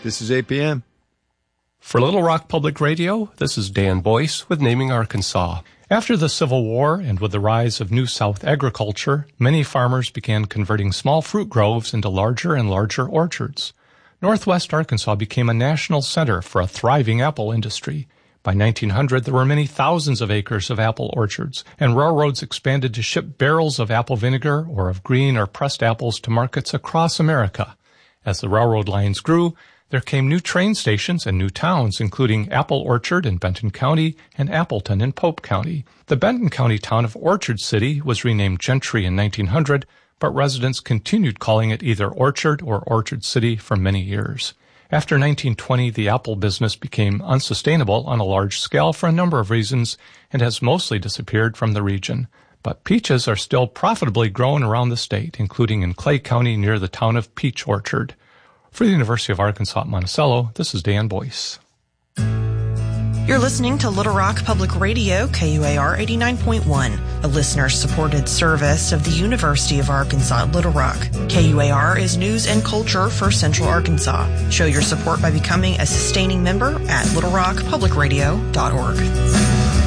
This is APM. For Little Rock Public Radio, this is Dan Boyce with Naming Arkansas. After the Civil War and with the rise of New South agriculture, many farmers began converting small fruit groves into larger and larger orchards. Northwest Arkansas became a national center for a thriving apple industry. By 1900, there were many thousands of acres of apple orchards, and railroads expanded to ship barrels of apple vinegar or of green or pressed apples to markets across America. As the railroad lines grew, there came new train stations and new towns, including Apple Orchard in Benton County and Appleton in Pope County. The Benton County town of Orchard City was renamed Gentry in 1900, but residents continued calling it either Orchard or Orchard City for many years. After 1920, the apple business became unsustainable on a large scale for a number of reasons and has mostly disappeared from the region. But peaches are still profitably grown around the state, including in Clay County near the town of Peach Orchard. For the University of Arkansas at Monticello, this is Dan Boyce. You're listening to Little Rock Public Radio, KUAR 89.1, a listener-supported service of the University of Arkansas at Little Rock. KUAR is news and culture for Central Arkansas. Show your support by becoming a sustaining member at littlerockpublicradio.org.